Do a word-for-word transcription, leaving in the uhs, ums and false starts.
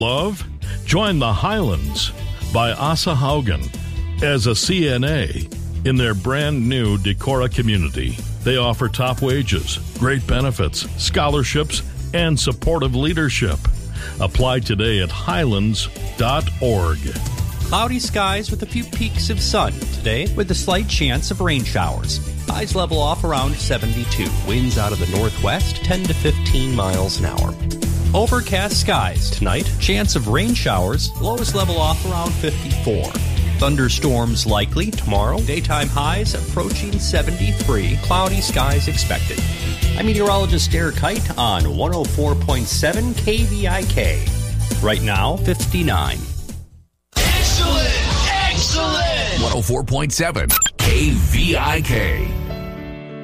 Love? Join the Highlands by Asa Haugen as a C N A in their brand new Decorah community. They offer top wages, great benefits, scholarships, and supportive leadership. Apply today at highlands dot org. Cloudy skies with a few peaks of sun today with a slight chance of rain showers. Highs level off around seventy-two. Winds out of the northwest ten to fifteen miles an hour. Overcast skies tonight. Chance of rain showers. Lows level off around fifty-four. Thunderstorms likely tomorrow. Daytime highs approaching seventy-three. Cloudy skies expected. I'm meteorologist Derek Kite on one oh four point seven K V I K. Right now, fifty-nine. Excellent! Excellent! one oh four point seven K V I K.